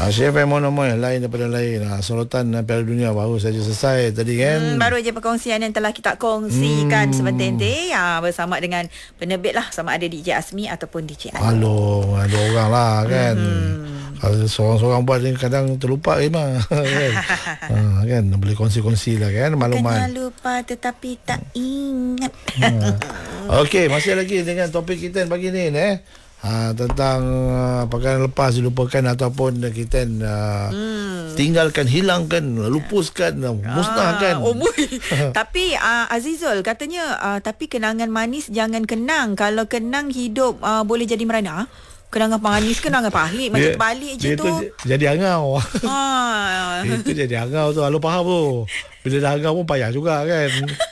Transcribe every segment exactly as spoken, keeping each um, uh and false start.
Uh, Chef Monomo yang lain daripada lain. Uh, sorotan uh, Piala Dunia baru saja selesai tadi kan. Hmm, baru je perkongsian yang telah kita kongsikan hmm. sebentar uh, bersama dengan penerbit lah, sama ada D J Asmi ataupun D J Alo. Halo, ada orang lah kan. Hmm. Kalau seorang-seorang buat ni kadang terlupa memang kan. Ha, kan boleh kongsi-kongsi lah kan maklumat. Bukannya lupa tetapi tak ingat. Ha. Okey, masih lagi dengan topik kita pagi ni eh. Ha, tentang uh, pakaian lepas dilupakan ataupun kita uh, hmm. tinggalkan, hilangkan, lupuskan, uh, musnahkan. Ah, oh, tapi uh, Azizul katanya uh, tapi kenangan manis jangan kenang. Kalau kenang hidup uh, boleh jadi merana. Kenangan manis, kenangan pahit macam terbalik je tu. Itu jadi angau. Ha. Itu jadi angau tu. Lu faham tu. Bila dah angau pun payah juga kan.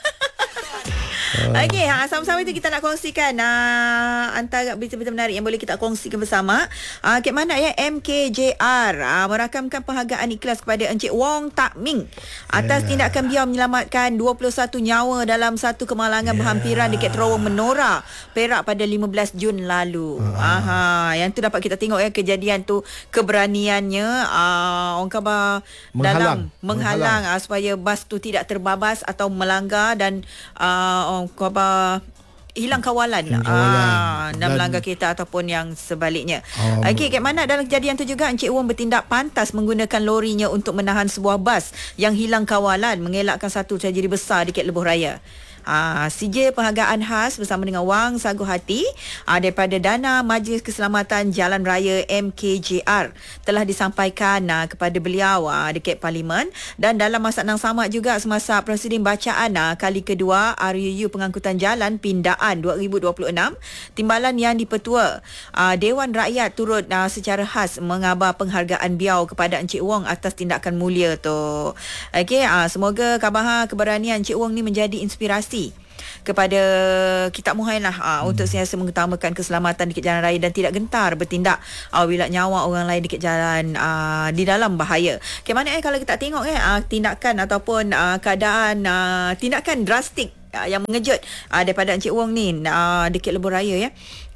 Okey, ha, sama-sama itu kita nak kongsikan uh, antara berita-berita menarik yang boleh kita kongsikan bersama. Uh, Kek mana ya M K J R uh, merakamkan penghargaan ikhlas kepada Encik Wong Tak Ming atas yeah. tindakan beliau menyelamatkan dua puluh satu nyawa dalam satu kemalangan yeah. berhampiran dekat Terowong Menora, Perak pada lima belas Jun lalu. Uh. Aha, yang tu dapat kita tengok ya kejadian tu, keberaniannya uh, orang khabar dalam menghalang, menghalang uh, supaya bas tu tidak terbabas atau melanggar dan uh, apa hilang kawalan, hilang kawalan. Ah, dan melanggar kereta ataupun yang sebaliknya. Um, Okey, kat mana dalam kejadian tu juga Encik Wong bertindak pantas menggunakan lorinya untuk menahan sebuah bas yang hilang kawalan, mengelakkan satu tragedi besar dekat Lebuh Raya. Ah, sijil penghargaan khas bersama dengan wang sagu hati ah, daripada dana Majlis Keselamatan Jalan Raya M K J R telah disampaikan ah, kepada beliau ah, dekat Parlimen, dan dalam masa yang sama juga semasa prosiding bacaan ah, kali kedua R U U Pengangkutan Jalan Pindaan dua ribu dua puluh enam, timbalan yang dipertua ah, Dewan Rakyat turut ah, secara khas mengabar penghargaan beliau kepada Encik Wong atas tindakan mulia tu. Okey, ah, semoga kabar keberanian Encik Wong ni menjadi inspirasi kepada kita muhain lah uh, hmm. untuk sentiasa mengutamakan keselamatan di jalan raya dan tidak gentar bertindak uh, bila nyawa orang lain di jalan uh, di dalam bahaya. Bagaimana eh kalau kita tengok eh uh, tindakan ataupun uh, keadaan uh, tindakan drastik uh, yang mengejut uh, daripada Encik Wong ni uh, dekat Lebuh Raya ya.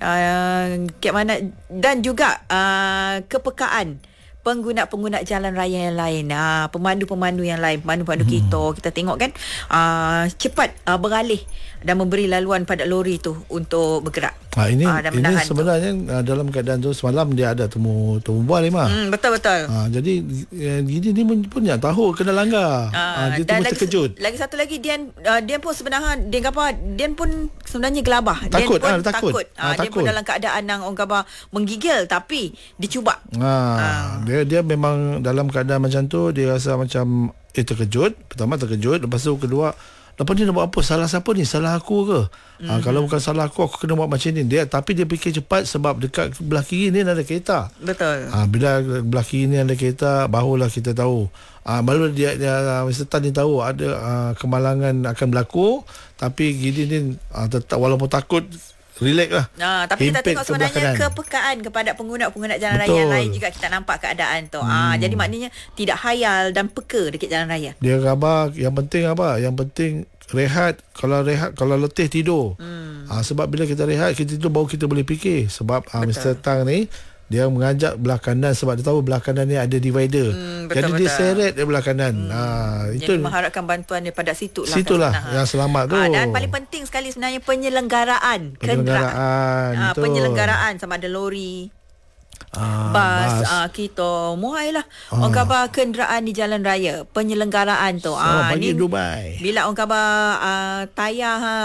Uh, bagaimana dan juga uh, kepekaan pengguna-pengguna jalan raya yang lain, uh, pemandu-pemandu yang lain, pemandu-pemandu hmm. kita, kita tengok kan uh, cepat uh, beralih dan memberi laluan pada lori tu untuk bergerak. Ha, ini uh, ini sebenarnya uh, dalam keadaan tu semalam dia ada temu temu bual lima. Hmm, betul betul. Ha, jadi uh, gini ni pun tak tahu kena langgar. Uh, uh, dia tu terkejut. Lagi satu lagi dia uh, dia pun sebenarnya dia apa dia pun sebenarnya gelabah. Takut, dia pun ha, takut. takut. Ha, dia takut. pun dalam keadaan yang orang kata menggigil tapi dicuba. Ha, ha. Dia dia memang dalam keadaan macam tu dia rasa macam eh terkejut. Pertama terkejut, lepas tu kedua lepas ni nak buat apa? Salah siapa ni? Salah aku ke? Mm-hmm. Ha, kalau bukan salah aku, aku kena buat macam ni. Dia, tapi dia fikir cepat sebab dekat belah kiri ni ada kereta. Betul. Ha, bila belah kiri ni ada kereta, barulah kita tahu. Ha, baru dia, dia Mister Tan ni tahu ada uh, kemalangan akan berlaku. Tapi gini ni uh, tetap walaupun takut, relax lah. Nah, tapi kita tengok sebenarnya kepekaan kepada pengguna-pengguna jalan Betul. Raya yang lain juga kita nampak keadaan tu. Hmm. Ah, jadi maknanya tidak hayal dan peka dekat jalan raya. Dia khabar yang penting apa? Yang penting rehat. Kalau rehat, kalau letih tidur. Hmm. Ah, sebab bila kita rehat, kita tidur baru kita boleh fikir. Sebab ah, Mister Tang ni dia mengajak belah kanan sebab dia tahu belah kanan ni ada divider. Hmm, betul, Jadi betul. dia seret dia belah kanan. Hmm. Ha, itu Jadi mengharapkan bantuan daripada situ lah. Situlah yang selamat tu. Ha, dan paling penting sekali sebenarnya penyelenggaraan, penyelenggaraan kenderaan. Ha, penyelenggaraan sama ada lori, ah, bas, bas. Ah, kita muhailah ah. orang khabar kenderaan di jalan raya, penyelenggaraan tu. Ah, bagi Dubai. Bila orang khabar ah, tayar ha,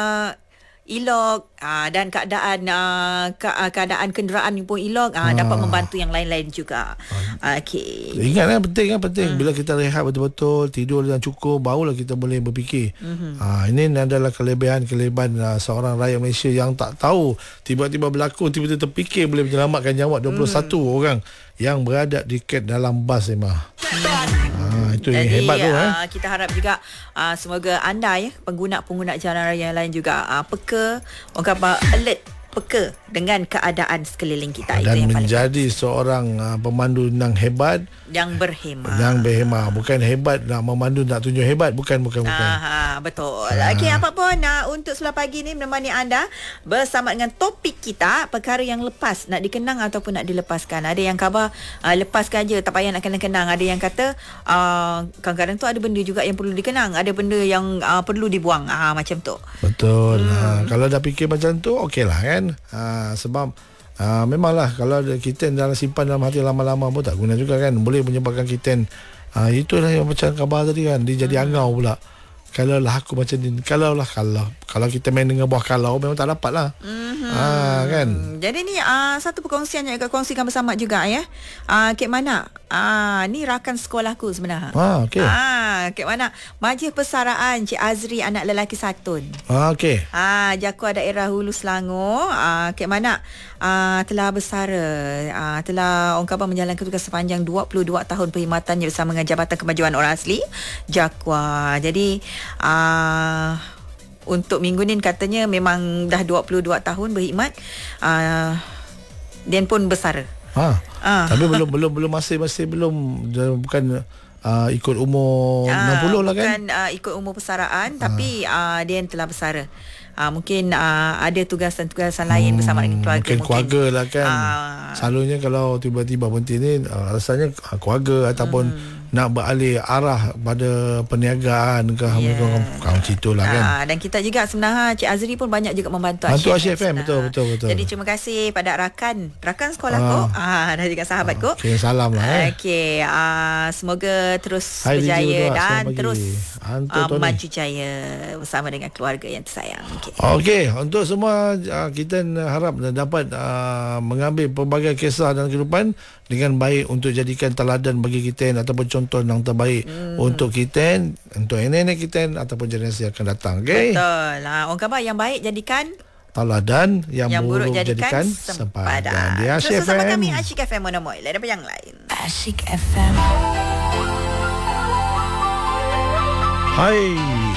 ilok aa, dan keadaan aa, ke, aa, keadaan kenderaan pun ilok aa, dapat membantu yang lain-lain juga. Okey. Ingat kan penting kan penting hmm. bila kita rehat betul-betul, tidur yang cukup, barulah kita boleh berfikir. Hmm. Ha, ini adalah kelebihan-kelebihan uh, seorang rakyat Malaysia yang tak tahu tiba-tiba berlaku, tiba-tiba terfikir boleh menyelamatkan nyawa dua puluh satu hmm. orang yang berada dekat dalam bas ni mah. Hmm. Itu yang Jadi, hebat tu eh. Uh, kita harap juga uh, semoga anda ya pengguna-pengguna jalan raya yang lain juga uh, peka, orang kata alert peka dengan keadaan sekeliling kita. Dan itu yang menjadi paling seorang uh, pemandu yang hebat, yang berhemah. Yang berhemah, bukan hebat nak memandu nak tunjuk hebat, bukan bukan bukan. Aha, betul. Ha. Okey, apa pun uh, untuk sebelah pagi ni menemani anda bersama dengan topik kita, perkara yang lepas nak dikenang ataupun nak dilepaskan. Ada yang khabar uh, lepaskan je, tak payah nak kenang-kenang. Ada yang kata uh, kadang-kadang tu ada benda juga yang perlu dikenang, ada benda yang uh, perlu dibuang. Ah, macam tu. Betul. Hmm. Ha, kalau dah fikir macam tu, okeylah kan. Ha, sebab uh, memanglah kalau ada kiten dalam simpan dalam hati lama-lama pun tak guna juga kan. Boleh menyebabkan kiten uh, itulah yang macam khabar tadi kan, dia jadi hmm. angau pula. Kalau lah aku macam ni, kalau lah kalau kalau kita main dengan buah kalau memang tak dapat lah. Mm-hmm. Ha, kan. Jadi ni uh, satu perkongsian yang kita kongsikan bersama juga ya. Uh, Kek Mana? Ah, ni rakan sekolahku sebenarnya. Ah, okey. Ah, Kek Mana? Majlis persaraan Cik Azri anak lelaki Satun. Ah, okey. Ah, Jakua daerah Hulu Selangor. Ah, Kek Mana? Ah, telah bersara. Ah, telah orang khabar menjalankan tugas sepanjang dua puluh dua tahun perkhidmatannya bersama dengan Jabatan Kemajuan Orang Asli Jakua. Jadi ah untuk minggu ni katanya memang dah dua puluh dua tahun berkhidmat. Ah, dan pun bersara. Ha. Ah. Tapi belum belum belum masih masih belum bukan uh, ikut umur ah, enam puluh lah kan. Bukan uh, ikut umur persaraan ah. tapi uh, dia telah bersara. Uh, mungkin uh, ada tugasan-tugasan lain hmm, bersama dengan keluarga. Mungkin, mungkin keluarga lah kan. Uh, Selalunya kalau tiba-tiba berhenti ni uh, rasanya uh, keluarga ataupun hmm. nak beralih arah pada perniagaan ke yeah. macam itulah kan. Uh, dan kita juga sebenarnya Cik Azri pun banyak juga membantu Bantu Asyik F M. Betul, betul, betul. Jadi terima kasih pada rakan rakan sekolahku uh, uh, dan juga sahabatku. Uh, okay, salam lah. Eh. Okey, uh, semoga terus Hai, berjaya dan terus uh, maju jaya bersama dengan keluarga yang tersayang. Okay. Okey, untuk semua uh, kita harap dapat uh, mengambil pelbagai kisah dalam kehidupan dengan baik untuk jadikan teladan bagi kita ataupun contoh yang terbaik hmm. untuk kita, untuk nenek kita ataupun generasi yang akan datang. Okey. Betul. Ha, orang khabar yang baik jadikan teladan, yang, yang buruk, buruk jadikan, jadikan sempadan. sempadan. Di Asyik F M. Bersama kami Asyik F M Monomoy. Ada apa yang lain? Asyik F M. Hai.